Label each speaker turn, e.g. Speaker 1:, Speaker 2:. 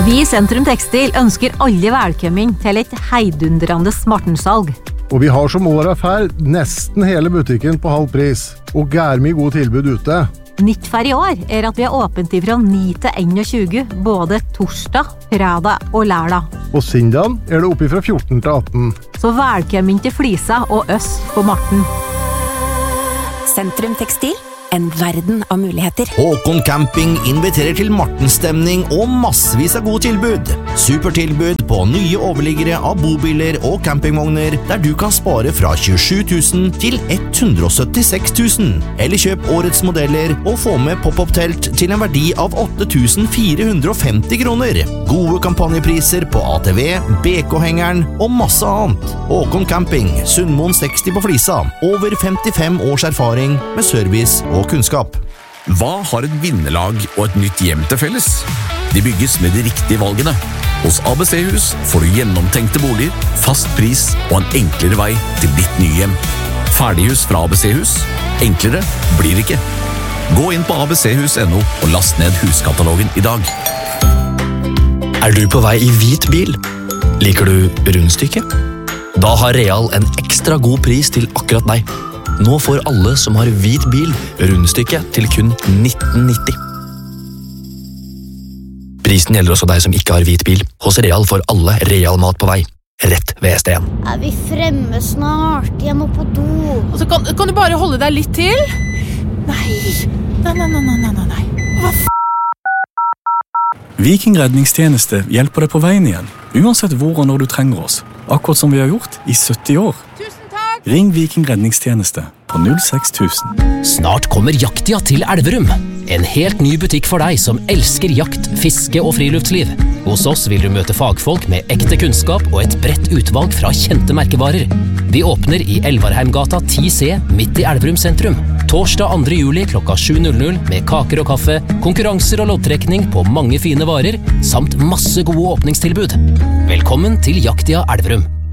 Speaker 1: Vi I Sentrum Tekstil ønsker alle velkommen til et heidundrende Martensalg.
Speaker 2: Og vi har som året før nesten hele butikken på halv pris, og gærmig god tilbud ute.
Speaker 1: Nytt for I år at vi har åpent fra 9 til 21, både torsdag, fredag og lørdag.
Speaker 2: Og søndagen det oppe fra 14 til 18.
Speaker 1: Så velkommen til Flisa og oss på Marten.
Speaker 3: Sentrum Tekstil, en verden av muligheter.
Speaker 4: Håkon Camping inviterer til Martenstemning og massevis av gode tilbud. Supertilbud på nye overliggere av bobiler og campingvogner, der du kan spare fra 27 000 til 176 000. Eller kjøp årets modeller og få med pop-up-telt til en verdi av 8 450 kroner. Gode kampanjepriser på ATV, BK-hengeren og masse annet. Håkon Camping, Sundmoen 60 på Flisa. Over 55 års erfaring med service og kunnskap.
Speaker 5: Hva har et vinnerlag og et nytt hjem til felles? De bygges med de riktige valgene. Hos ABC-hus får du gjennomtenkte boliger, fast pris og en enklere vei til ditt nye hjem. Ferdighus fra ABC-hus. Enklere blir det ikke. Gå inn på abchus.no og last ned huskatalogen I dag.
Speaker 6: Du på vei I hvit bil? Liker du rundstykke? Da har Real en ekstra god pris til akkurat deg. Nå får alle som har hvit bil rundstykke til kun 19,90. Prisen gjelder også deg som ikke har hvit bil. Hos Real får alle Real mat på vei. Rett ved ST1.
Speaker 7: Vi fremme snart? Jeg må på do.
Speaker 8: Og så kan du bare holde deg litt til? Nei. Hva
Speaker 9: Viking redningstjeneste hjelper deg på veien igjen, uansett hvor og når du trenger oss. Akkurat som vi har gjort I 70 år. Ring Viking redningstjeneste på 06000.
Speaker 10: Snart kommer Jaktia til Elverum. En helt ny butikk for deg som elsker jakt, fiske og friluftsliv. Hos oss vil du møte fagfolk med ekte kunnskap og et bredt utvalg fra kjente merkevarer. Vi åpner I Elvarheimgata 10C midt I Elverum sentrum. Torsdag 2. juli klokka 7:00 med kaker og kaffe, konkurranser og loddtrekning på mange fine varer, samt masse gode åpningstilbud. Velkommen til Jaktia Elverum.